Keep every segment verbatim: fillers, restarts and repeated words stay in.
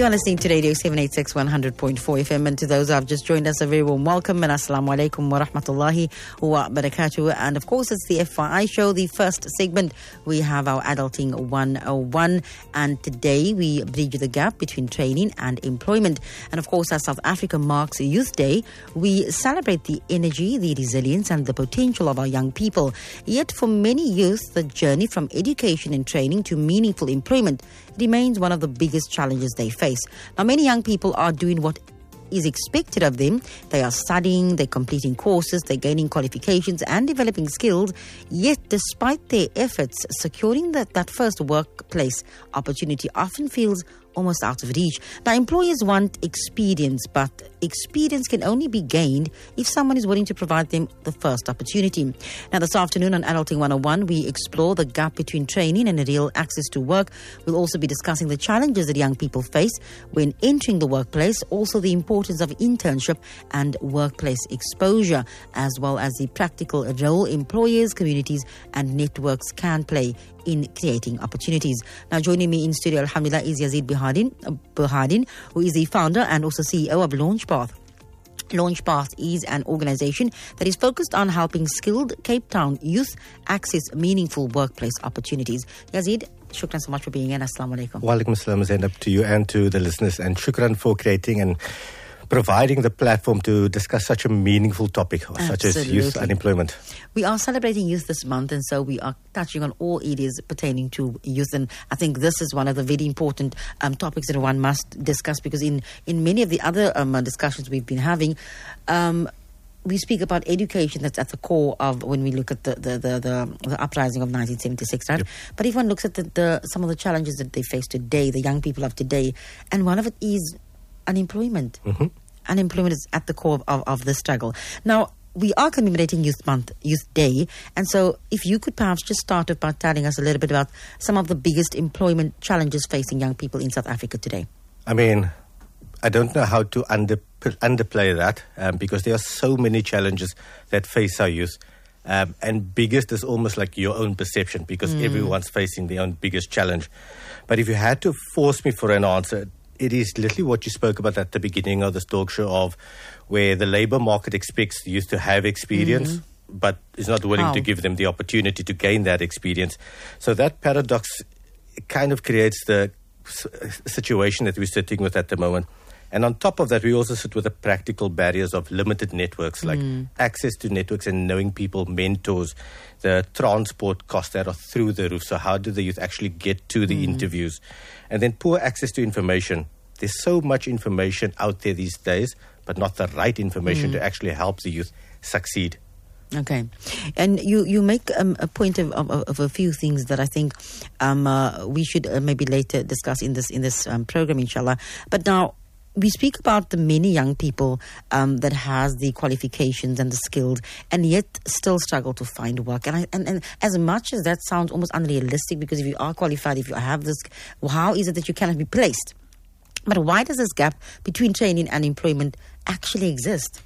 You're listening to Radio seven eighty-six one hundred point four F M, and to those who have just joined us, a very warm welcome, and assalamu alaikum wa rahmatullahi wa barakatuh. And of course, it's the F Y I show, the first segment. We have our Adulting one oh one, and today we bridge the gap between training and employment. And of course, as South Africa marks Youth Day, we celebrate the energy, the resilience, and the potential of our young people. Yet for many youth, the journey from education and training to meaningful employment remains one of the biggest challenges they face. Now, many young people are doing what is expected of them. They are studying, they're completing courses, they're gaining qualifications and developing skills. Yet, despite their efforts, securing that, that first workplace opportunity often feels almost out of reach. Now, employers want experience, but experience can only be gained if someone is willing to provide them the first opportunity. Now, this afternoon on Adulting one oh one, we explore the gap between training and real access to work. We'll also be discussing the challenges that young people face when entering the workplace, also the importance of internship and workplace exposure, as well as the practical role employers, communities, and networks can play in creating opportunities. Now, joining me in studio, alhamdulillah, is Yazid Bihadin, uh, Bihadin, who is the founder and also C E O of Launchpath. Launchpath is an organization that is focused on helping skilled Cape Town youth access meaningful workplace opportunities. Yazid, shukran so much for being in. Assalamu alaikum. Wa alaikum assalam, Zainab, to you and to the listeners, and shukran for creating and providing the platform to discuss such a meaningful topic, Absolutely. such as youth unemployment. We are celebrating youth this month, and so we are touching on all areas pertaining to youth. And I think this is one of the very important um, topics that one must discuss, because in, in many of the other um, discussions we've been having, um, we speak about education that's at the core of when we look at the the, the, the, the uprising of nineteen seventy-six, right? Yep. But if one looks at the, the some of the challenges that they face today, the young people of today, and one of it is unemployment. Mm-hmm. Unemployment is at the core of, of, of the struggle. Now, we are commemorating Youth Month, Youth Day, and so if you could perhaps just start off by telling us a little bit about some of the biggest employment challenges facing young people in South Africa today. I mean, I don't know how to under, underplay that um, because there are so many challenges that face our youth. Um, and biggest is almost like your own perception, because mm. everyone's facing their own biggest challenge. But if you had to force me for an answer, it is literally what you spoke about at the beginning of this talk show, of where the labor market expects youth to have experience, mm. but is not willing How? to give them the opportunity to gain that experience. So that paradox kind of creates the situation that we're sitting with at the moment. And on top of that, we also sit with the practical barriers of limited networks, like mm. access to networks and knowing people, mentors, the transport costs that are through the roof. So how do the youth actually get to the mm. interviews? And then poor access to information. There's so much information out there these days, but not the right information mm. to actually help the youth succeed. Okay. And you, you make um, a point of, of, of a few things that I think um, uh, we should uh, maybe later discuss in this, in this um, program, inshallah. But now, we speak about the many young people um, that has the qualifications and the skills and yet still struggle to find work. And, I, and and as much as that sounds almost unrealistic, because if you are qualified, if you have this, how is it that you cannot be placed? But why does this gap between training and employment actually exist?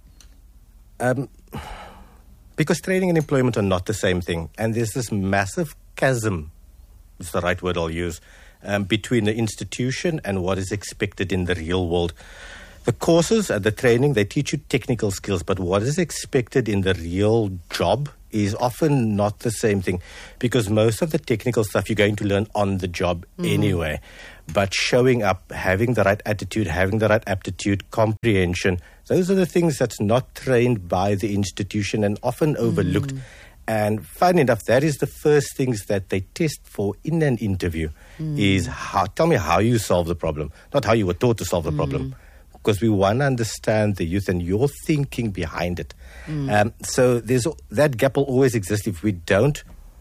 Um, because training and employment are not the same thing. And there's this massive chasm, is the right word I'll use, Um, between the institution and what is expected in the real world. The courses and the training, they teach you technical skills, but what is expected in the real job is often not the same thing, because most of the technical stuff you're going to learn on the job mm. anyway. But showing up, having the right attitude, having the right aptitude, comprehension, those are the things that's not trained by the institution and often overlooked. Mm. And funny enough, that is the first things that they test for in an interview mm. is how, tell me how you solve the problem, not how you were taught to solve the mm. problem. Because we want to understand the youth and your thinking behind it. Mm. Um, so there's that gap will always exist if we don't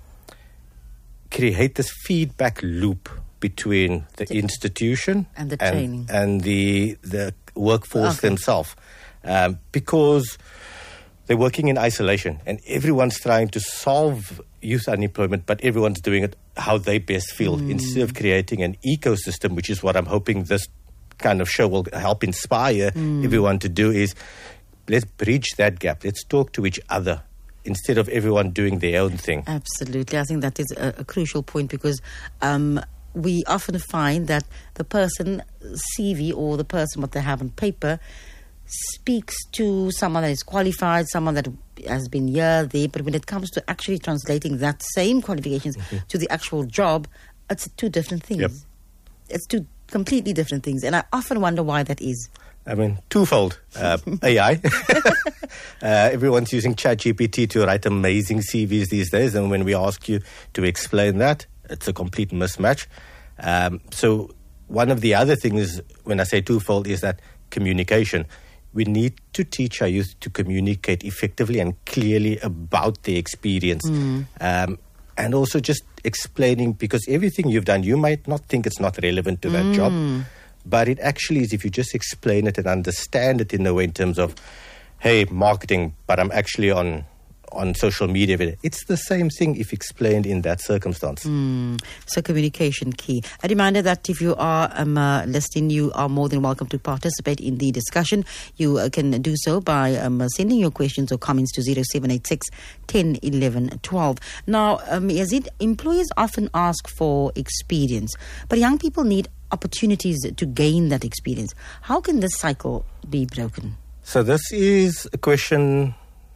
create this feedback loop between the, the institution and the training and, and the, the workforce okay. themselves. Um, because they're working in isolation and everyone's trying to solve youth unemployment, but everyone's doing it how they best feel mm. instead of creating an ecosystem, which is what I'm hoping this kind of show will help inspire mm. everyone to do, is let's bridge that gap. Let's talk to each other instead of everyone doing their own thing. Absolutely. I think that is a, a crucial point, because um, we often find that the person C V or the person what they have on paper speaks to someone that is qualified, someone that has been here, there, but when it comes to actually translating that same qualifications mm-hmm. to the actual job, it's two different things. Yep. It's two completely different things, and I often wonder why that is. I mean, twofold. Uh, A I. uh, everyone's using ChatGPT to write amazing C Vs these days, and when we ask you to explain that, it's a complete mismatch. Um, so one of the other things, when I say twofold, is that communication. We need to teach our youth to communicate effectively and clearly about their experience. Mm. Um, and also just explaining, because everything you've done, you might not think it's not relevant to that mm. job. But it actually is if you just explain it and understand it in a way in terms of, hey, marketing, but I'm actually on on social media. It's the same thing if explained in that circumstance. Mm. So communication key. A reminder that if you are um, uh, listening, you are more than welcome to participate in the discussion. You uh, can do so by um, sending your questions or comments to zero seven eight six, one zero one one, one two. Now, um, Yazid, employers often ask for experience, but young people need opportunities to gain that experience. How can this cycle be broken? So this is a question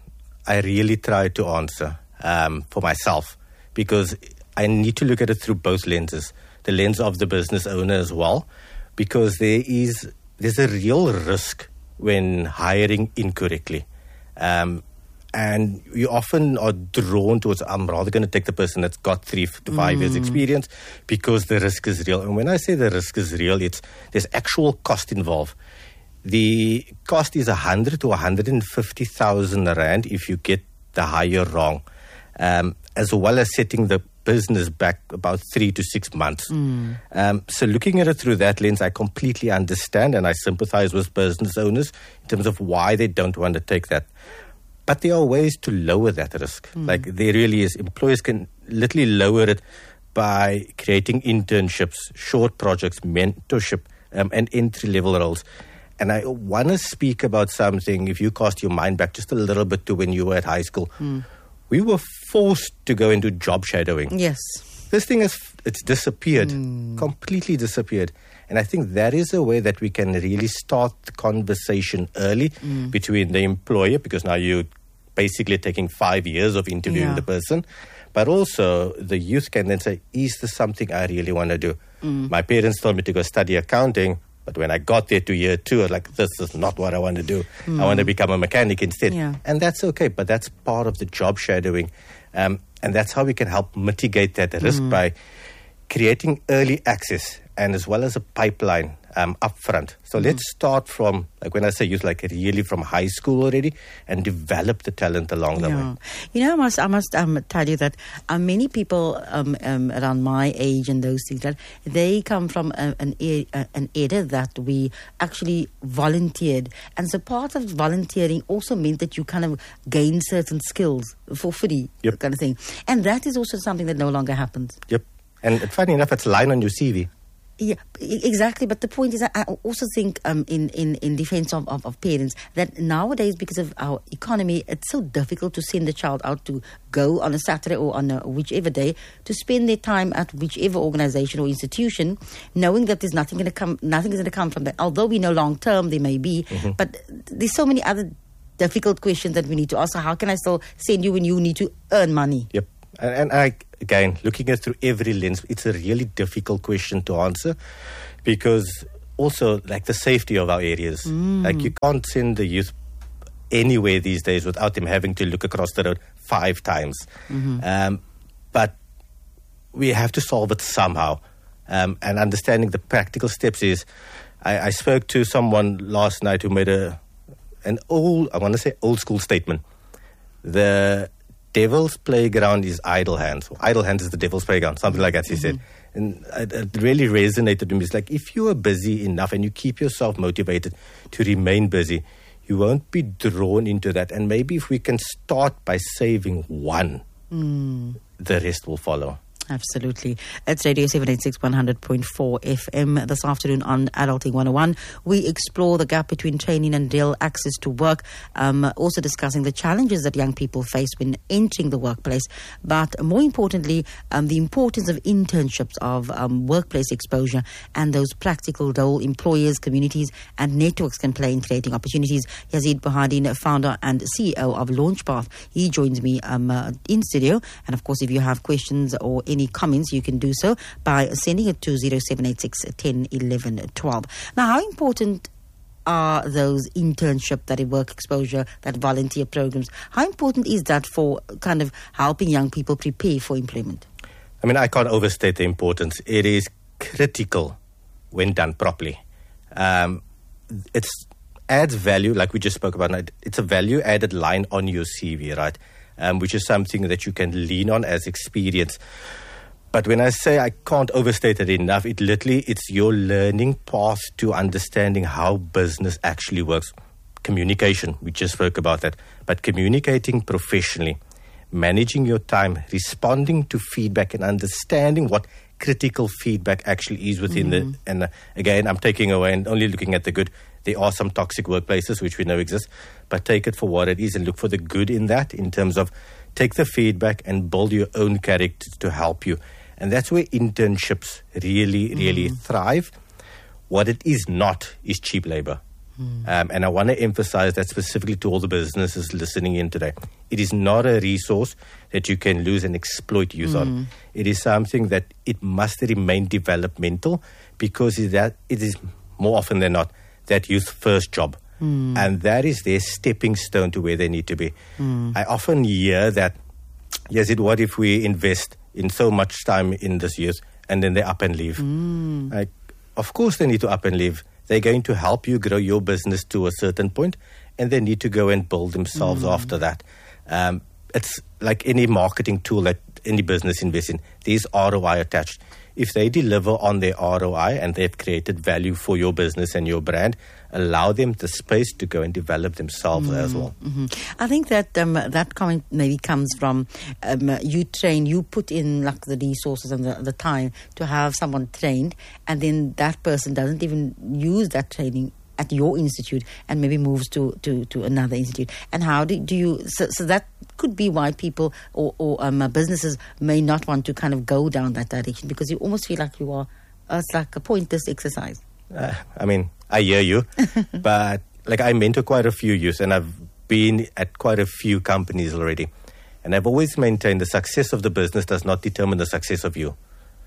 I really try to answer um, for myself, because I need to look at it through both lenses, the lens of the business owner as well, because there is there's a real risk when hiring incorrectly. Um, and you often are drawn towards, I'm rather going to take the person that's got three to five mm. years experience because the risk is real. And when I say the risk is real, it's there's actual cost involved. The cost is one hundred to one hundred fifty thousand rand if you get the hire wrong, um, as well as setting the business back about three to six months. Mm. Um, so looking at it through that lens, I completely understand and I sympathize with business owners in terms of why they don't want to take that. But there are ways to lower that risk. Mm. Like there really is. Employers can literally lower it by creating internships, short projects, mentorship, um, and entry-level roles. And I want to speak about something, if you cast your mind back just a little bit to when you were at high school. Mm. We were forced to go into job shadowing. Yes. This thing has it's disappeared, mm. completely disappeared. And I think that is a way that we can really start the conversation early mm. between the employer, because now you're basically taking five years of interviewing yeah. the person. But also the youth can then say, is this something I really want to do? Mm. My parents told me to go study accounting. But when I got there to year two, I was like, this is not what I want to do. Mm. I want to become a mechanic instead. Yeah. And that's okay, but that's part of the job shadowing. Um, and that's how we can help mitigate that risk mm. by creating early access and as well as a pipeline um, up front. So mm. let's start from, like when I say youth, like really from high school already and develop the talent along yeah. the way. You know, I must, I must um, tell you that uh, many people um, um, around my age and those things, that they come from a, an, uh, an era that we actually volunteered. And so part of volunteering also meant that you kind of gain certain skills for free, yep. kind of thing. And that is also something that no longer happens. Yep. And funny enough, it's a line on your C V. Yeah, exactly. But the point is, I also think um, in, in, in defense of, of, of parents, that nowadays, because of our economy, it's so difficult to send the child out to go on a Saturday or on a whichever day to spend their time at whichever organization or institution, knowing that there's nothing going to come, nothing is going to come from that. Although we know long term there may be, mm-hmm. but there's so many other difficult questions that we need to ask. So how can I still send you when you need to earn money? Yep. And, and I, again, looking at it through every lens, it's a really difficult question to answer, because also like the safety of our areas. Mm. Like you can't send the youth anywhere these days without them having to look across the road five times. Mm-hmm. Um, but we have to solve it somehow. Um, and understanding the practical steps is, I, I spoke to someone last night who made a an old, I want to say old school statement. The devil's playground is idle hands. Idle hands is the devil's playground, something like that, he mm-hmm. said. And it, it really resonated with me. It's like, if you are busy enough and you keep yourself motivated to remain busy, you won't be drawn into that. And maybe if we can start by saving one, mm. the rest will follow. Absolutely. It's Radio seven eighty-six one hundred point four F M. This afternoon on Adulting one oh one, we explore the gap between training and real access to work, um, also discussing the challenges that young people face when entering the workplace, but more importantly, um, the importance of internships, of um, workplace exposure, and those practical role employers, communities, and networks can play in creating opportunities. Yazid Bahadin, founder and C E O of Launchpath, he joins me um, uh, in studio. And of course, if you have questions or any comments, you can do so by sending it to zero seven eight six, one oh, eleven, twelve. Now, how important are those internship, that work exposure, that volunteer programs? How important is that for kind of helping young people prepare for employment? I mean, I can't overstate the importance. It is critical when done properly. Um, it's adds value, like we just spoke about. It's a value added line on your C V, right? Um, which is something that you can lean on as experience. But when I say I can't overstate it enough, it literally, it's your learning path to understanding how business actually works. Communication, we just spoke about that. But communicating professionally, managing your time, responding to feedback, and understanding what critical feedback actually is within mm-hmm. the... And uh, again, I'm taking away and only looking at the good. There are some toxic workplaces which we know exist, but take it for what it is and look for the good in that, in terms of take the feedback and build your own character to help you. And that's where internships really, really mm. thrive. What it is not is cheap labor. Mm. Um, and I want to emphasize that specifically to all the businesses listening in today. It is not a resource that you can lose and exploit youth mm. on. It is something that it must remain developmental, because it, that, it is more often than not that youth's first job. Mm. And that is their stepping stone to where they need to be. Mm. I often hear that, yes, it, what if we invest in so much time in this youth and then they up and leave? Mm. Like, of course they need to up and leave. They're going to help you grow your business to a certain point, and they need to go and build themselves mm. after that. Um, it's like any marketing tool that any business invests in. There's R O I attached. If they deliver on their R O I and they've created value for your business and your brand, allow them the space to go and develop themselves mm-hmm. as well. Mm-hmm. I think that um, that comment maybe comes from um, you train, you put in like the resources and the, the time to have someone trained, and then that person doesn't even use that training at your institute and maybe moves to, to, to another institute. And how do, do you, so, so that could be why people or, or um, businesses may not want to kind of go down that direction, because you almost feel like you are, uh, it's like a pointless exercise. Uh, I mean, I hear you, but like I mentor quite a few youth, and I've been at quite a few companies already. And I've always maintained the success of the business does not determine the success of you.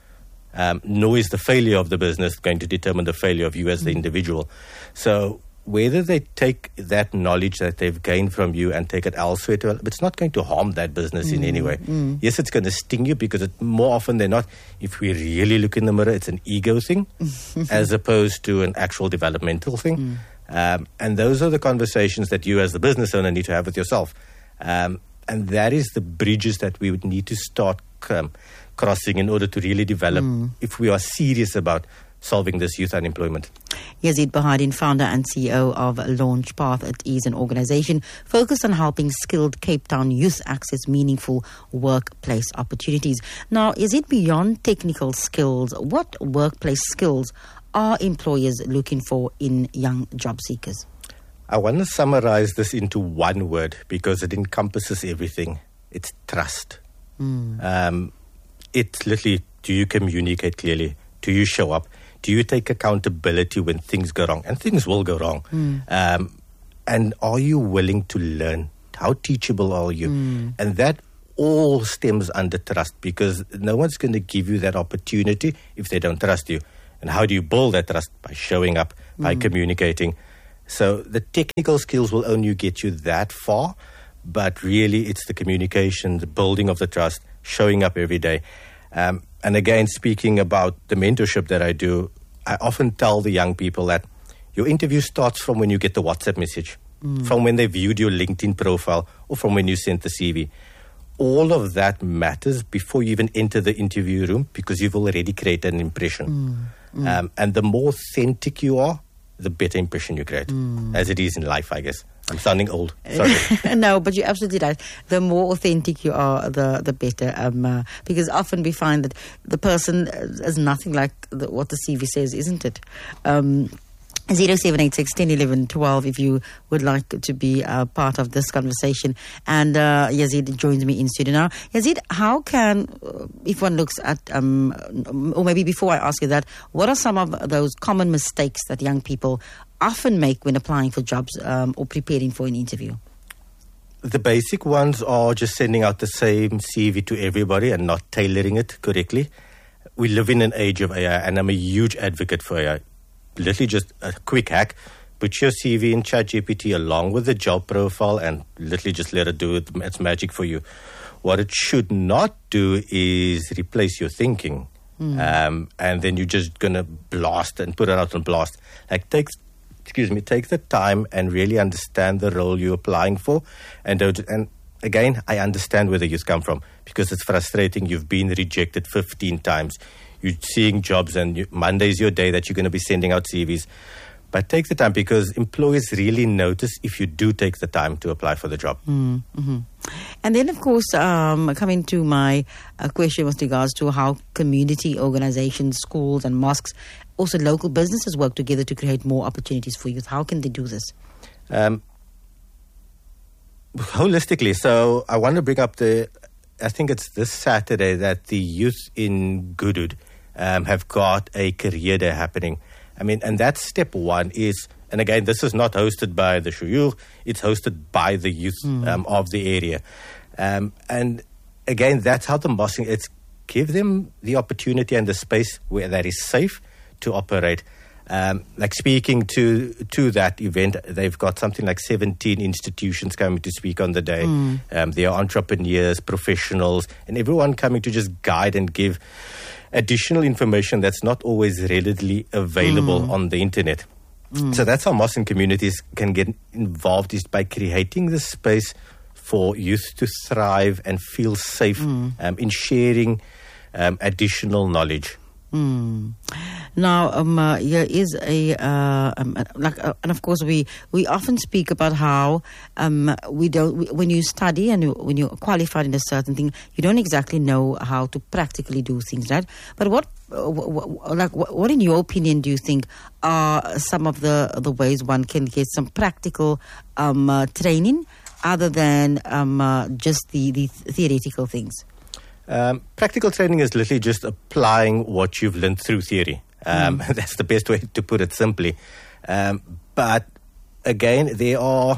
Um, nor is the failure of the business going to determine the failure of you as the individual. So whether they take that knowledge that they've gained from you and take it elsewhere, to, it's not going to harm that business mm, in any way. Mm. Yes, it's going to sting you, because it, more often than not, if we really look in the mirror, it's an ego thing as opposed to an actual developmental thing. Mm. Um, and those are the conversations that you as the business owner need to have with yourself. Um, and that is the bridges that we would need to start um, crossing in order to really develop mm. if we are serious about solving this youth unemployment. Yazid Bahadin, founder and C E O of Launchpath. It is an organization focused on helping skilled Cape Town youth access meaningful workplace opportunities. Now, is it beyond technical skills? What workplace skills are employers looking for in young job seekers? I want to summarize this into one word, because it encompasses everything. It's trust. Mm. Um, it's literally, do you communicate clearly? Do you show up? Do you take accountability when things go wrong? And things will go wrong. Mm. Um, and are you willing to learn? How teachable are you? Mm. And that all stems under trust, because no one's going to give you that opportunity if they don't trust you. And how do you build that trust? By showing up, by mm. communicating. So the technical skills will only get you that far, but really it's the communication, the building of the trust, showing up every day. Um, and again, speaking about the mentorship that I do, I often tell the young people that your interview starts from when you get the WhatsApp message, mm. from when they viewed your LinkedIn profile, or from when you sent the C V. All of that matters before you even enter the interview room, because you've already created an impression. Mm. Mm. Um, and the more authentic you are, the better impression you create, mm. as it is in life, I guess. I'm sounding old. Sorry. No, but you're absolutely right. The more authentic you are, the the better. Um, uh, because often we find that the person is nothing like the, what the C V says, isn't it? Um, zero seven eight six, one zero one one, one two if you would like to be uh, part of this conversation. And uh, Yazid joins me in studio now. Yazid, how can, uh, if one looks at, um, or maybe before I ask you that, what are some of those common mistakes that young people often make when applying for jobs um, or preparing for an interview? The basic ones are just sending out the same C V to everybody and not tailoring it correctly. We live in an age of A I, and I'm a huge advocate for A I. Literally just a quick hack. Put your C V in ChatGPT along with the job profile and literally just let it do it. It's magic for you. What it should not do is replace your thinking. Mm. Um, and then you're just going to blast and put it out and blast. Like, take excuse me, take the time and really understand the role you're applying for. And don't, and again, I understand where the youth come from, because it's frustrating. You've been rejected fifteen times. You're seeing jobs, and you, Monday's your day that you're going to be sending out C Vs. But take the time, because employers really notice if you do take the time to apply for the job. Mm-hmm. And then, of course, um, coming to my uh, question with regards to how community organizations, schools and mosques, also local businesses work together to create more opportunities for youth. How can they do this? Um, holistically. So I want to bring up the, I think it's this Saturday that the youth in Goodwood um, have got a career day happening. I mean, and that step one is, and again, this is not hosted by the Shuyukh, it's hosted by the youth mm. um, of the area. Um, and again, that's how the mosque, it's give them the opportunity and the space where that is safe to operate. Um, like speaking to to that event, they've got something like seventeen institutions coming to speak on the day. Mm. Um, they are entrepreneurs, professionals, and everyone coming to just guide and give additional information that's not always readily available mm. on the internet. Mm. So that's how mosques and communities can get involved, is by creating the space for youth to thrive and feel safe mm. um, in sharing um, additional knowledge. Mm. Now, um, uh, here is a uh, um, like, uh, and of course, we, we often speak about how um, we don't. We, when you study and you, when you're qualified in a certain thing, you don't exactly know how to practically do things, right? But what, uh, w- w- like, what, what in your opinion do you think are some of the the ways one can get some practical um, uh, training other than um, uh, just the, the theoretical things? Um, practical training is literally just applying what you've learned through theory. Um, mm. That's the best way to put it simply. Um, but again, there are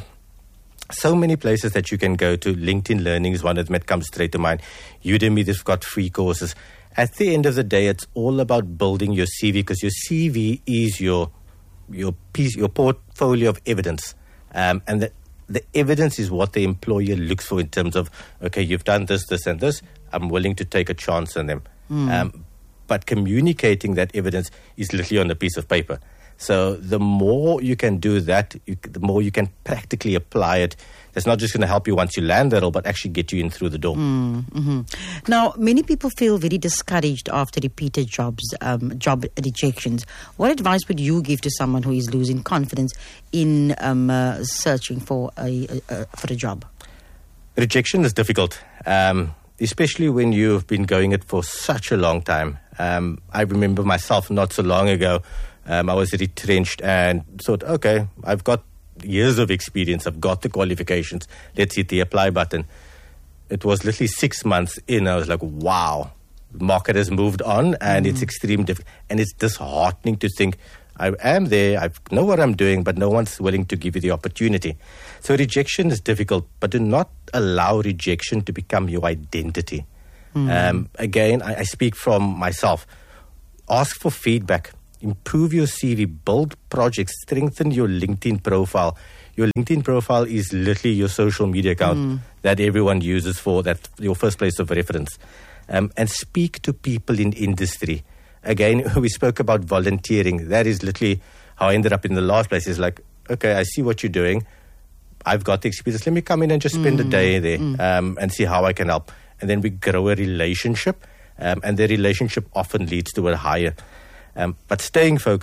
so many places that you can go to. LinkedIn Learning is one of them that comes straight to mind. Udemy, they've got free courses. At the end of the day, it's all about building your C V, because your C V is your your piece, your portfolio of evidence. Um, and the, the evidence is what the employer looks for in terms of, okay, you've done this, this, and this. I'm willing to take a chance on them. Mm. Um, but communicating that evidence is literally on a piece of paper. So the more you can do that, you, the more you can practically apply it. It's not just going to help you once you land that role, but actually get you in through the door. Mm, mm-hmm. Now, many people feel very discouraged after repeated jobs, um, job rejections. What advice would you give to someone who is losing confidence in um, uh, searching for a, a, for a job? Rejection is difficult. Um, especially when you've been going it for such a long time. Um, I remember myself not so long ago, um, I was retrenched and thought, okay, I've got years of experience, I've got the qualifications, let's hit the apply button. It was literally six months in, I was like, wow, the market has moved on and mm. it's extreme diff- and it's disheartening to think, I am there, I know what I'm doing, but no one's willing to give you the opportunity. So rejection is difficult, but do not allow rejection to become your identity. Mm. Um, again, I, I speak from myself. Ask for feedback. Improve your C V. Build projects. Strengthen your LinkedIn profile. Your LinkedIn profile is literally your social media account mm. that everyone uses for that, your first place of reference. Um, and speak to people in industry. Again, we spoke about volunteering. That is literally how I ended up in the last place. Is like, okay, I see what you're doing. I've got the experience. Let me come in and just spend mm. a day there mm. um, and see how I can help. And then we grow a relationship. Um, and the relationship often leads to a hire. Um, but staying focused,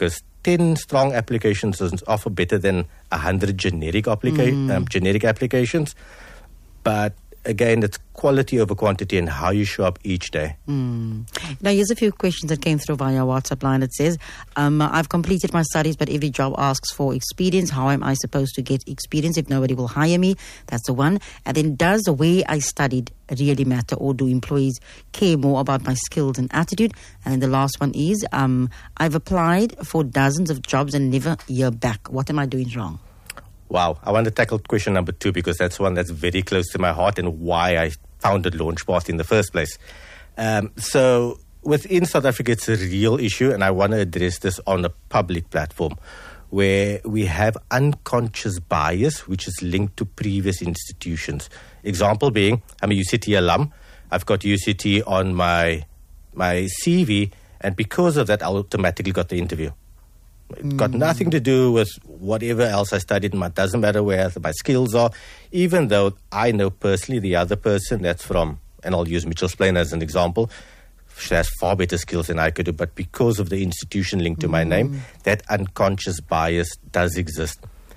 ten strong applications is offer better than a hundred generic applica- mm. um, generic applications. But again, it's quality over quantity and how you show up each day. Mm. Now, here's a few questions that came through via WhatsApp line. It says, um, I've completed my studies, but every job asks for experience. How am I supposed to get experience if nobody will hire me? That's the one. And then, does the way I studied really matter, or do employees care more about my skills and attitude? And then the last one is, um, I've applied for dozens of jobs and never hear back. What am I doing wrong? Wow, I want to tackle question number two because that's one that's very close to my heart and why I founded Launchpath in the first place. Um, so within South Africa, it's a real issue, and I want to address this on a public platform where we have unconscious bias, which is linked to previous institutions. Example being, I'm a U C T alum. I've got U C T on my my C V, and because of that, I automatically got the interview. It got nothing to do with whatever else I studied. It doesn't matter where my skills are, even though I know personally the other person that's from, and I'll use Mitchell's Plain as an example, she has far better skills than I could do, but because of the institution linked to my name, that unconscious bias does exist.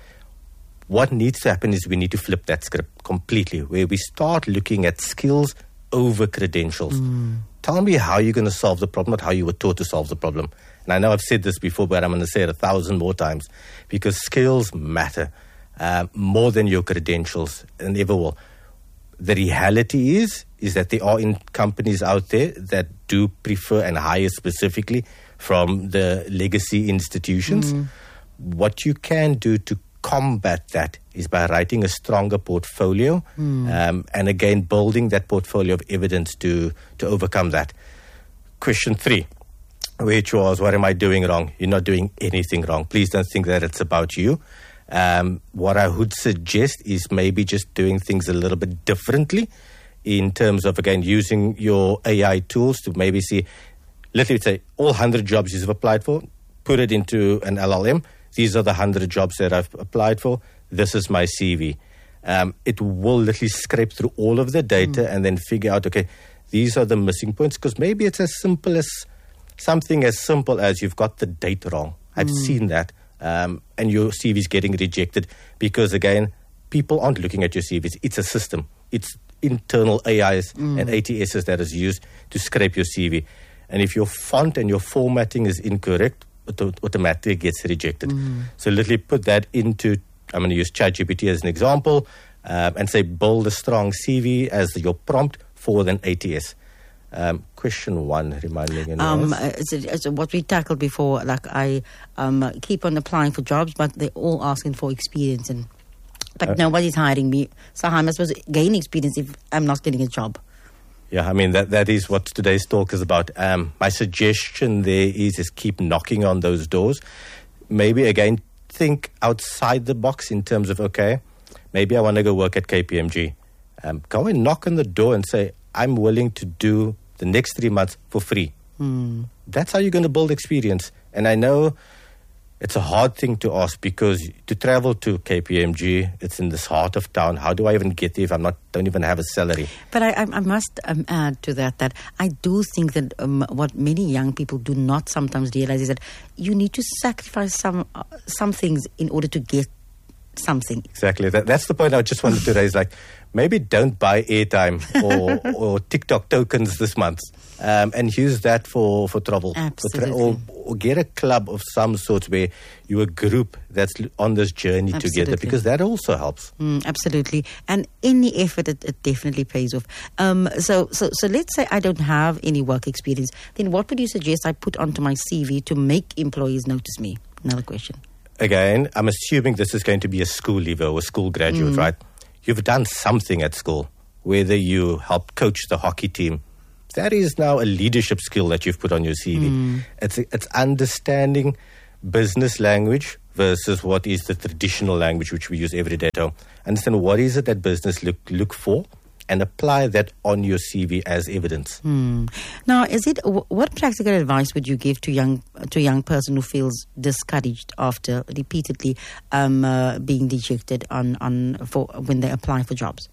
What needs to happen is we need to flip that script completely, where we start looking at skills over credentials. Mm. Tell me how you're going to solve the problem, not how you were taught to solve the problem. And I know I've said this before, but I'm going to say it a thousand more times, because skills matter uh, more than your credentials, and ever will. The reality is, is that there are in companies out there that do prefer and hire specifically from the legacy institutions. Mm. What you can do to combat that is by writing a stronger portfolio mm. um, and again building that portfolio of evidence to, to overcome that. Question three, which was, what am I doing wrong? You're not doing anything wrong. Please don't think that it's about you. Um, what I would suggest is maybe just doing things a little bit differently in terms of, again, using your A I tools to maybe see, literally say, all one hundred jobs you've applied for, put it into an L L M. These are the one hundred jobs that I've applied for. This is my C V. Um, it will literally scrape through all of the data mm. and then figure out, okay, these are the missing points, because maybe it's as simple as something as simple as you've got the date wrong. I've mm. seen that. Um, and your C V is getting rejected because, again, people aren't looking at your C Vs. It's a system. It's internal A Is mm. and A T Ss that is used to scrape your C V. And if your font and your formatting is incorrect, it automatically gets rejected. Mm. So literally put that into, I'm going to use ChatGPT as an example, um, and say build a strong C V as your prompt for an A T S. Um, question one, remind me again. Um, it's, it's what we tackled before. Like I um, keep on applying for jobs, but they're all asking for experience, and like uh, nobody's hiring me. So how am I supposed to gain experience if I'm not getting a job? Yeah, I mean that that is what today's talk is about. Um, my suggestion there is is keep knocking on those doors. Maybe again think outside the box in terms of, okay, maybe I want to go work at K P M G. Um, go and knock on the door and say, I'm willing to do the next three months for free. Mm. That's how you're going to build experience. And I know it's a hard thing to ask, because to travel to K P M G, it's in this heart of town. How do I even get there if I'm not, don't even have a salary? But I, I must um, add to that that I do think that um, what many young people do not sometimes realize is that you need to sacrifice some uh, some things in order to get something. Exactly. That, that's the point I just wanted to raise. Like, maybe don't buy airtime or, or TikTok tokens this month, um, and use that for, for travel. Absolutely. For tra- or, or get a club of some sort where you're a group that's on this journey Absolutely. Together, because that also helps. Mm, absolutely. And any effort, it, it definitely pays off. Um, so, so, so let's say I don't have any work experience. Then what would you suggest I put onto my C V to make employees notice me? Another question. Again, I'm assuming this is going to be a school leaver or a school graduate, mm. right? You've done something at school, whether you helped coach the hockey team. That is now a leadership skill that you've put on your C V. Mm. It's it's understanding business language versus what is the traditional language which we use every day. So understand what is it that business look look for, and apply that on your C V as evidence. Mm. Now, is it what practical advice would you give to young to a young person who feels discouraged after repeatedly um, uh, being dejected on on for when they apply for jobs?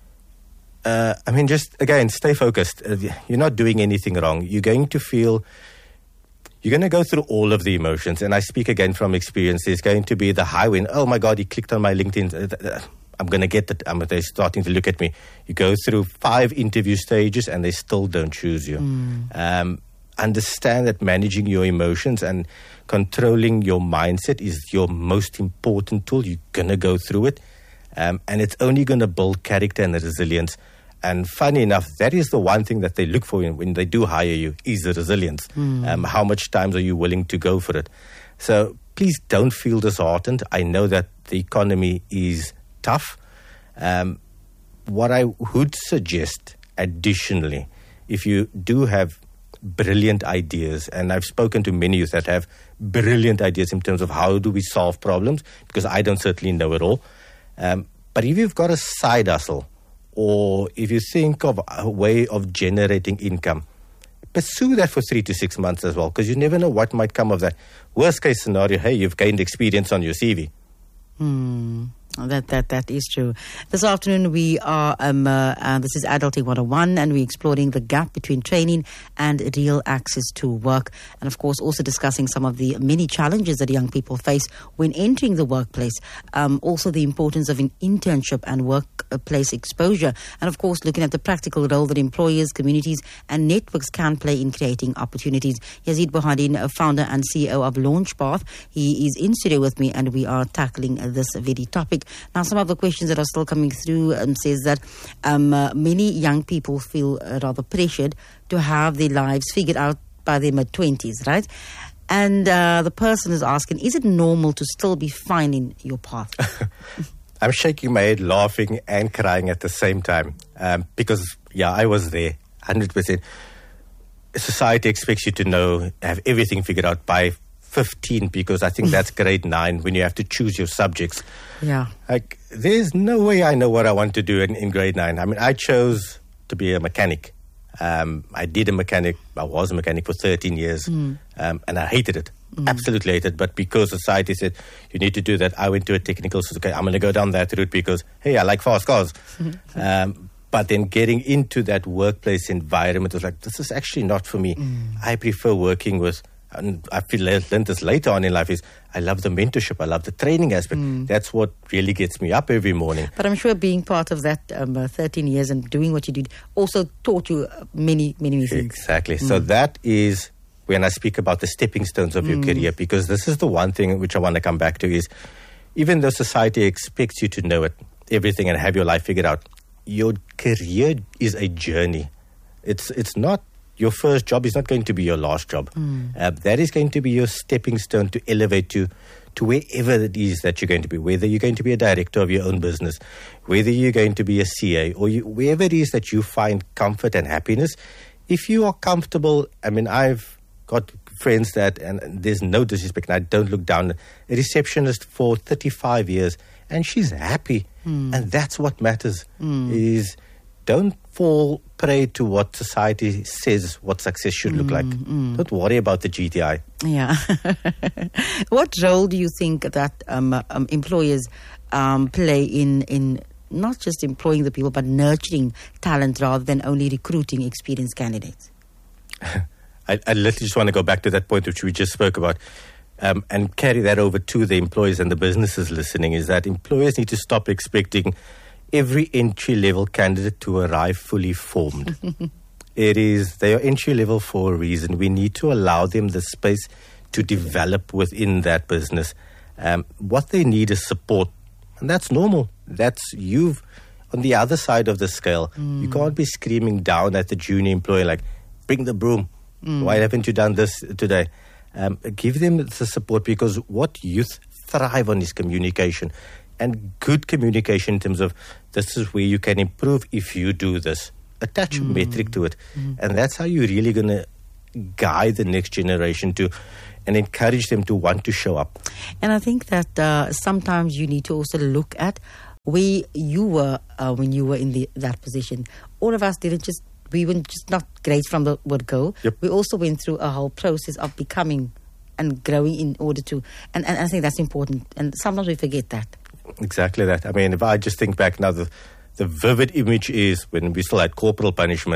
Uh, I mean, just again, stay focused. Uh, you're not doing anything wrong. You're going to feel you're going to go through all of the emotions. And I speak again from experience. There's going to be the high when, oh my God, he clicked on my LinkedIn. I'm going to get that. I'm, they're starting to look at me. You go through five interview stages and they still don't choose you. Mm. Um, understand that managing your emotions and controlling your mindset is your most important tool. You're going to go through it. Um, and it's only going to build character and resilience. And funny enough, that is the one thing that they look for when they do hire you, is the resilience. Mm. Um, how much times are you willing to go for it? So please don't feel disheartened. I know that the economy is tough. Um, what I would suggest additionally, if you do have brilliant ideas, and I've spoken to many youth that have brilliant ideas in terms of how do we solve problems, because I don't certainly know it all. Um, but if you've got a side hustle, or if you think of a way of generating income, pursue that for three to six months as well, because you never know what might come of that. Worst case scenario, hey, you've gained experience on your C V. Hmm. That that that is true. This afternoon we are, um, uh, uh, this is Adulting one oh one, and we're exploring the gap between training and real access to work. And of course also discussing some of the many challenges that young people face when entering the workplace. Um, also the importance of an internship and workplace exposure. And of course looking at the practical role that employers, communities and networks can play in creating opportunities. Yazid Bohadin, founder and C E O of Launchpath, he is in studio with me and we are tackling uh, this very topic. Now, some of the questions that are still coming through um, says that um, uh, many young people feel uh, rather pressured to have their lives figured out by their mid-twenties, right? And uh, the person is asking, is it normal to still be finding your path? I'm shaking my head, laughing and crying at the same time um, because, yeah, I was there, one hundred percent. Society expects you to know, have everything figured out by fifteen, because I think that's grade nine when you have to choose your subjects. Yeah. Like, there's no way I know what I want to do in, in grade nine. I mean, I chose to be a mechanic. Um, I did a mechanic. I was a mechanic for thirteen years, mm. um, and I hated it. Mm. Absolutely hated it. But because society said you need to do that, I went to a technical. So, okay, I'm going to go down that route because, hey, I like fast cars. um, but then getting into that workplace environment was like, this is actually not for me. Mm. I prefer working with. And I feel learned this later on in life is I love the mentorship. I love the training aspect. Mm. That's what really gets me up every morning. But I'm sure being part of that um, uh, thirteen years and doing what you did also taught you many, many, many things. Exactly. Mm. So that is when I speak about the stepping stones of mm. your career, because this is the one thing which I want to come back to is even though society expects you to know it, everything and have your life figured out, your career is a journey. It's it's not. Your first job is not going to be your last job. Mm. Uh, that is going to be your stepping stone to elevate you to wherever it is that you're going to be, whether you're going to be a director of your own business, whether you're going to be a C A, or you, wherever it is that you find comfort and happiness. If you are comfortable, I mean, I've got friends that, and there's no disrespect, and I don't look down, a receptionist for thirty-five years, and she's happy. Mm. And that's what matters, mm. is don't fall prey to what society says what success should look mm, like. Mm. Don't worry about the G T I. Yeah. What role do you think that um, um, employers um, play in, in not just employing the people, but nurturing talent rather than only recruiting experienced candidates? I, I literally just want to go back to that point which we just spoke about. Um, and carry that over to the employers and the businesses listening, is that employers need to stop expecting every entry-level candidate to arrive fully formed. It is, they are entry-level for a reason. We need to allow them the space to develop within that business. Um, what they need is support, and that's normal. That's you've on the other side of the scale. Mm. You can't be screaming down at the junior employee like, bring the broom. Mm. Why haven't you done this today? Um, give them the support, because what youth thrive on is communication. And good communication in terms of this is where you can improve if you do this. Attach mm. a metric to it. Mm. And that's how you're really going to guide the next generation to and encourage them to want to show up. And I think that uh, sometimes you need to also look at where you were uh, when you were in the, that position. All of us didn't just, we were just not great from the word go. Yep. We also went through a whole process of becoming and growing in order to, and, and I think that's important. And sometimes we forget that. Exactly that. I mean, if I just think back now, the, the vivid image is when we still had corporal punishment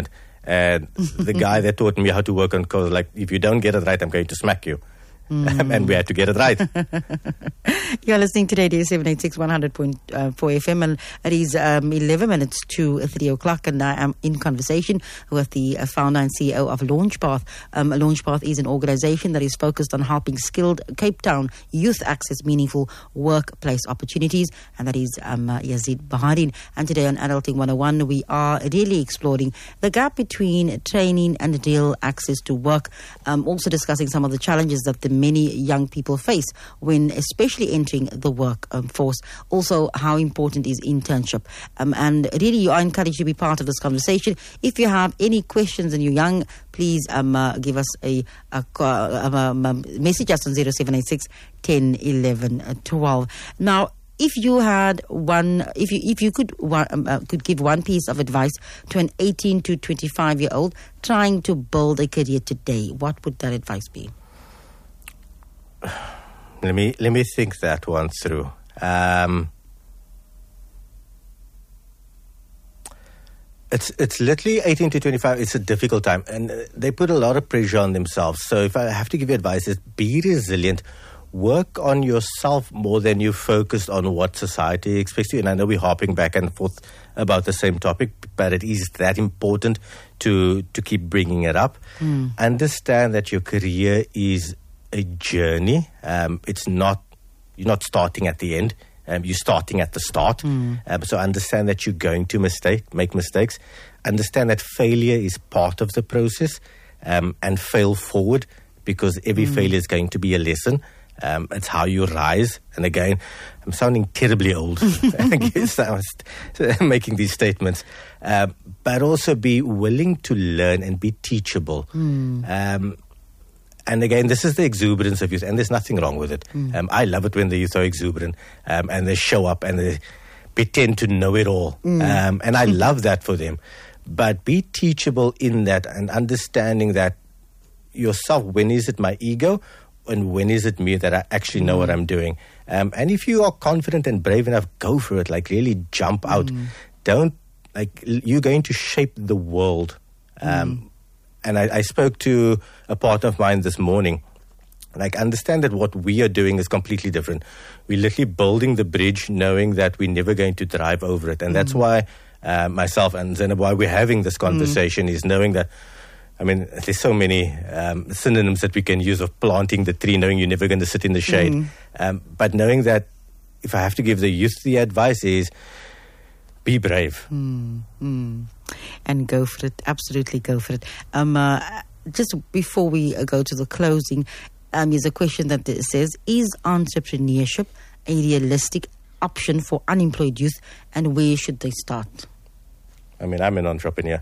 And the guy that taught me how to work on code was like, if you don't get it right, I'm going to smack you. Mm. And we had to get it right. You're listening today to seven eighty-six one hundred point four F M, and it is um, eleven minutes to three o'clock, and I am in conversation with the founder and C E O of Launchpath. Um, Launchpath is an organization that is focused on helping skilled Cape Town youth access meaningful workplace opportunities, and that is um, uh, Yazid Baharin. And today on Adulting one oh one, we are really exploring the gap between training and real access to work, um, also discussing some of the challenges that the many young people face when especially entering the workforce. Also, how important is internship. Um, and really, you are encouraged to be part of this conversation. If you have any questions and you're young, please um, uh, give us a, a, a, um, um, message us on zero seven eight six, ten, eleven, twelve. Now, if you had one, if you if you could one, um, uh, could give one piece of advice to an eighteen to twenty-five year old trying to build a career today, what would that advice be? Let me let me think that one through. Um, it's it's literally eighteen to twenty-five. It's a difficult time, and they put a lot of pressure on themselves. So if I have to give you advice, is be resilient. Work on yourself more than you focus on what society expects you. And I know we're hopping back and forth about the same topic, but it is that important to to keep bringing it up. Mm. Understand that your career is a journey. Um, it's not, you're not starting at the end. Um, you're starting at the start. Mm. Um, so understand that you're going to mistake, make mistakes. Understand that failure is part of the process, um, and fail forward, because every mm. failure is going to be a lesson. Um, it's how you rise. And again, I'm sounding terribly old I guess I was making these statements. Um, but also be willing to learn and be teachable. Mm. Um, And again, this is the exuberance of youth, and there's nothing wrong with it. Mm. Um, I love it when the youth are exuberant, um, and they show up and they pretend to know it all. Mm. Um, and I love that for them. But be teachable in that, and understanding that yourself, when is it my ego and when is it me that I actually know mm. what I'm doing? Um, and if you are confident and brave enough, go for it. Like, really jump out. Mm. Don't, like, you're going to shape the world. Um mm. And I, I spoke to a partner of mine this morning. Like, understand that what we are doing is completely different. We're literally building the bridge, knowing that we're never going to drive over it. And mm. that's why uh, myself and Zainab, why we're having this conversation, mm. is knowing that, I mean, there's so many um, synonyms that we can use of planting the tree, knowing you're never going to sit in the shade. Mm. Um, but knowing that, if I have to give the youth the advice, is be brave. Mm. Mm. And go for it. Absolutely go for it. Um, uh, just before we uh, go to the closing, um, there's a question that says, is entrepreneurship a realistic option for unemployed youth, and where should they start? I mean, I'm an entrepreneur.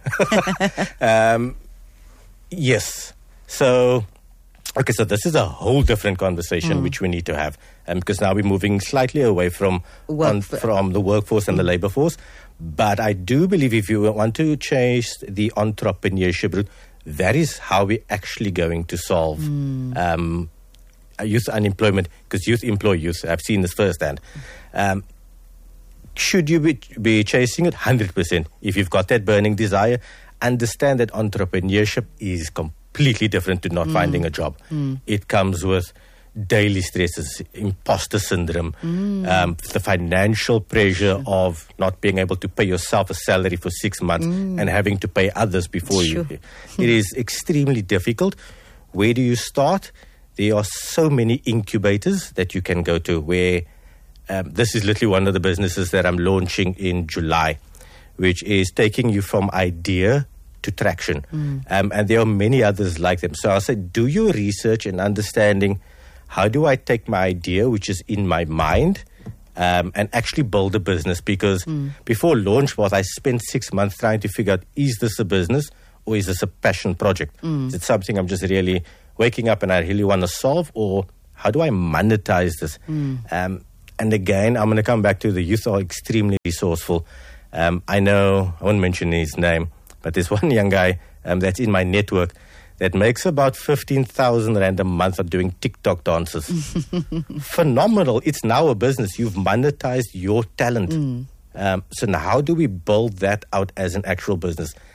um, yes. So, okay, so this is a whole different conversation mm. which we need to have, um, because now we're moving slightly away from, on, from the workforce and mm. the labor force. But I do believe if you want to change the entrepreneurship route, that is how we're actually going to solve mm. um, youth unemployment, because youth employ youth. I've seen this firsthand. Um, should you be, be chasing it? one hundred percent. If you've got that burning desire, understand that entrepreneurship is completely different to not mm. finding a job. Mm. It comes with daily stresses, imposter syndrome, mm. um, the financial pressure sure. of not being able to pay yourself a salary for six months mm. and having to pay others before sure. you. It is extremely difficult. Where do you start? There are so many incubators that you can go to, where um, this is literally one of the businesses that I'm launching in July, which is taking you from idea to traction. Mm. Um, and there are many others like them. So I'll say, do your research and understanding, how do I take my idea, which is in my mind, um, and actually build a business? Because mm. before Launchpath, I spent six months trying to figure out, is this a business or is this a passion project? Mm. Is it something I'm just really waking up and I really want to solve, or how do I monetize this? Mm. Um, and again, I'm going to come back to the youth are extremely resourceful. Um, I know, I won't mention his name, but there's one young guy um, that's in my network that makes about fifteen thousand rand a month of doing TikTok dances. Phenomenal. It's now a business. You've monetized your talent. Mm. Um, so now how do we build that out as an actual business?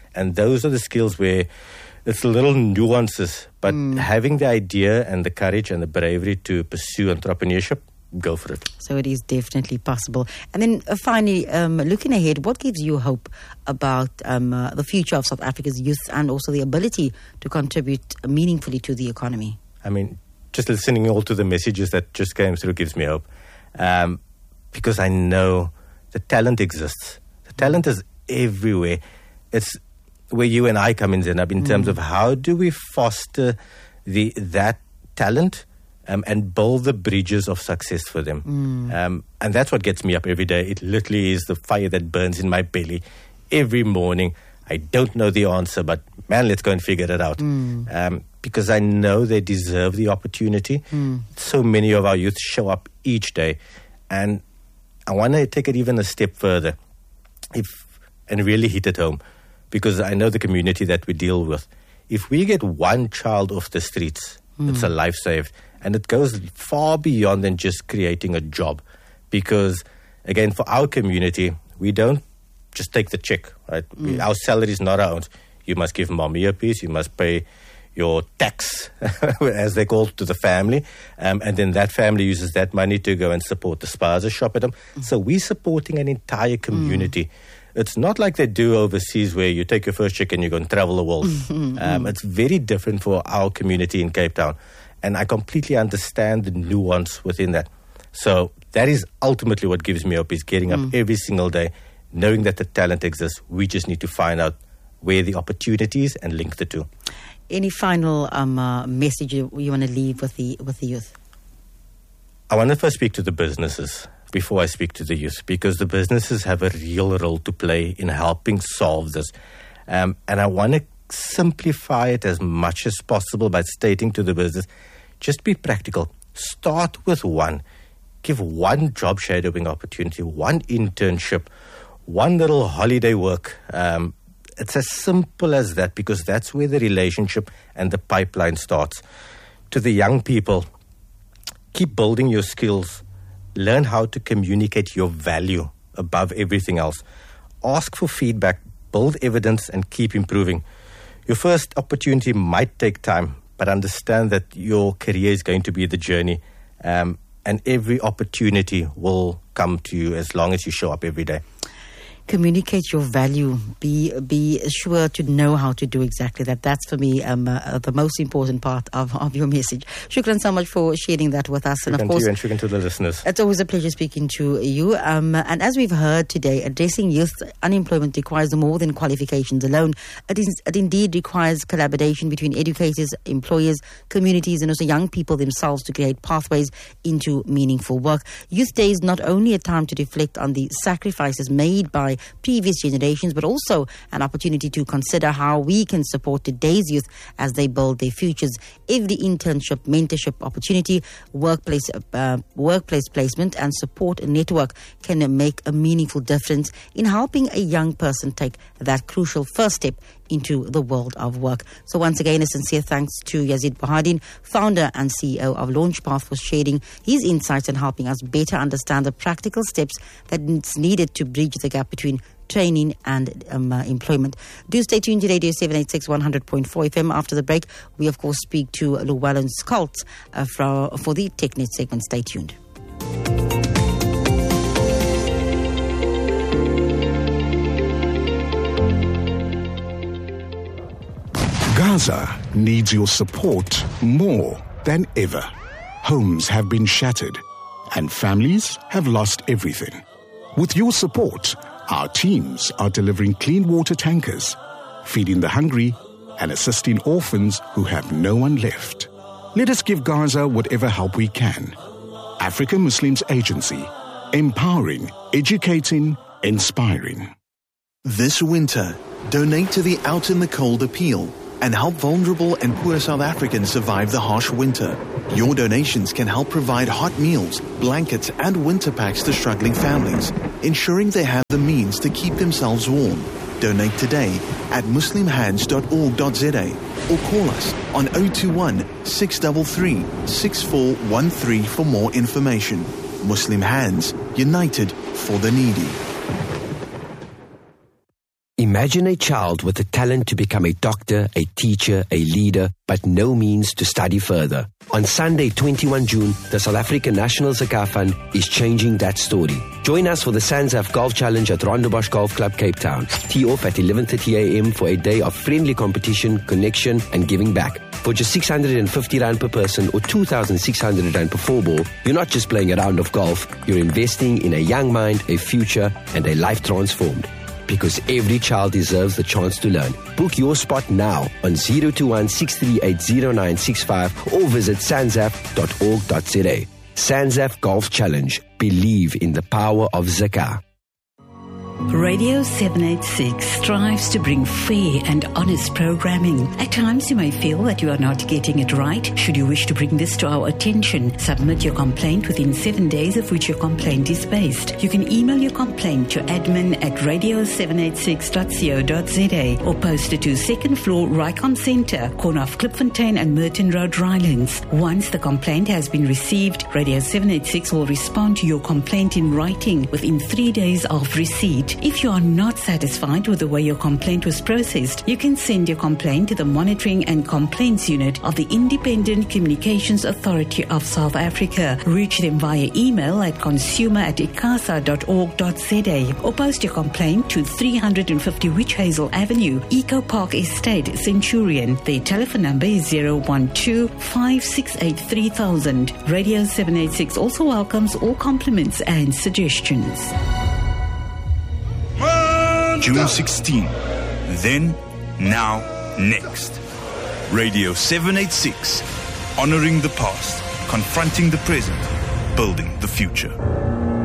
And those are the skills where it's little nuances, but mm. having the idea and the courage and the bravery to pursue entrepreneurship, go for it. So it is definitely possible. And then uh, finally, um, looking ahead, what gives you hope about um, uh, the future of South Africa's youth and also the ability to contribute meaningfully to the economy? I mean, just listening all to the messages that just came through gives me hope. Um, because I know the talent exists. The talent is everywhere. It's where you and I come in, Zainab, in mm. terms of how do we foster the that talent Um, and build the bridges of success for them. Mm. Um, and that's what gets me up every day. It literally is the fire that burns in my belly every morning. I don't know the answer, but man, let's go and figure it out. Mm. Um, because I know they deserve the opportunity. Mm. So many of our youth show up each day. And I want to take it even a step further if and really hit it home, because I know the community that we deal with. If we get one child off the streets, mm. it's a life saved. And it goes far beyond than just creating a job. Because, again, for our community, we don't just take the check, right? Mm. We, our salary is not our own. You must give mommy a piece. You must pay your tax, as they call it, to the family. Um, and then that family uses that money to go and support the spaza shop at them. Mm. So we're supporting an entire community. Mm. It's not like they do overseas where you take your first check and you go and travel the world. um, it's very different for our community in Cape Town. And I completely understand the nuance within that. So that is ultimately what gives me hope, is getting up mm. every single day, knowing that the talent exists. We just need to find out where the opportunity is and link the two. Any final um, uh, message you, you want to leave with the with the youth? I want to first speak to the businesses before I speak to the youth, because the businesses have a real role to play in helping solve this. Um, and I want to simplify it as much as possible by stating to the business, just be practical. Start with one. Give one job shadowing opportunity, one internship, one little holiday work. Um, it's as simple as that, because that's where the relationship and the pipeline starts. To the young people, keep building your skills. Learn how to communicate your value above everything else. Ask for feedback, build evidence, and keep improving. Your first opportunity might take time, but understand that your career is going to be the journey. Um, and every opportunity will come to you as long as you show up every day. Communicate your value. Be be sure to know how to do exactly that. That's for me um, uh, the most important part of, of your message. Shukran so much for sharing that with us. Shukran and of course, to you and shukran to the listeners. It's always a pleasure speaking to you. Um, and as we've heard today, addressing youth unemployment requires more than qualifications alone. It, is, it indeed requires collaboration between educators, employers, communities, and also young people themselves to create pathways into meaningful work. Youth Day is not only a time to reflect on the sacrifices made by previous generations, but also an opportunity to consider how we can support today's youth as they build their futures. Every internship, mentorship opportunity, workplace uh, workplace placement, and support network can make a meaningful difference in helping a young person take that crucial first step into the world of work. So once again, a sincere thanks to Yazid Bahadin, founder and C E O of Launchpath, for sharing his insights and helping us better understand the practical steps that's needed to bridge the gap between training and um, uh, employment. Do stay tuned to Radio seven eighty-six one hundred point four F M. After the break, we of course speak to Llewellyn Scholtz uh, for, for the TechNet segment. Stay tuned. Gaza needs your support more than ever. Homes have been shattered and families have lost everything. With your support, our teams are delivering clean water tankers, feeding the hungry, and assisting orphans who have no one left. Let us give Gaza whatever help we can. African Muslims Agency, empowering, educating, inspiring. This winter, donate to the Out in the Cold appeal and help vulnerable and poor South Africans survive the harsh winter. Your donations can help provide hot meals, blankets, and winter packs to struggling families, ensuring they have the means to keep themselves warm. Donate today at muslim hands dot org dot za or call us on zero two one, six three three, six four one three for more information. Muslim Hands, united for the needy. Imagine a child with the talent to become a doctor, a teacher, a leader, but no means to study further. On Sunday, twenty-first of June, the South African National Zakat Fund is changing that story. Join us for the SANZAF Golf Challenge at Rondebosch Golf Club, Cape Town. Tee off at eleven thirty a m for a day of friendly competition, connection and giving back. For just six hundred fifty rand per person or two thousand six hundred rand per four ball, you're not just playing a round of golf, you're investing in a young mind, a future and a life transformed. Because every child deserves the chance to learn. Book your spot now on zero two one, six three eight, zero nine six five or visit sanzaf dot org dot z a. SANZAF Golf Challenge. Believe in the power of Zakah. Radio seven eighty-six strives to bring fair and honest programming. At times you may feel that you are not getting it right. Should you wish to bring this to our attention, submit your complaint within seven days of which your complaint is based. You can email your complaint to admin at radio seven eighty-six dot co dot z a or post it to second floor Rycon Centre, corner of Klipfontein and Merton Road, Rylands. Once the complaint has been received, Radio seven eighty-six will respond to your complaint in writing within three days of receipt. If you are not satisfied with the way your complaint was processed, you can send your complaint to the Monitoring and Complaints Unit of the Independent Communications Authority of South Africa. Reach them via email at consumer at icasa dot org dot z a or post your complaint to three hundred fifty Witch Hazel Avenue, Eco Park Estate, Centurion. Their telephone number is zero one two, five six eight, three thousand. Radio seven eighty-six also welcomes all compliments and suggestions. June sixteenth. Then, now, next. Radio seven eighty-six. Honoring the past, confronting the present, building the future.